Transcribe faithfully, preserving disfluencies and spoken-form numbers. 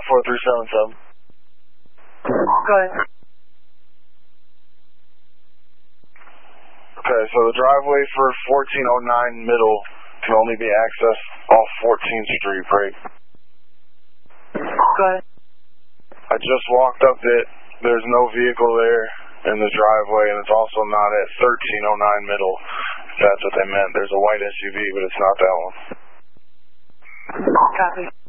four three seven seven. Go ahead. Okay, so the driveway for fourteen oh nine Middle can only be accessed off fourteenth Street break. Go ahead. I just walked up it. There's no vehicle there in the driveway, and it's also not at thirteen oh nine Middle. If that's what they meant. There's a white S U V, but it's not that one. Copy.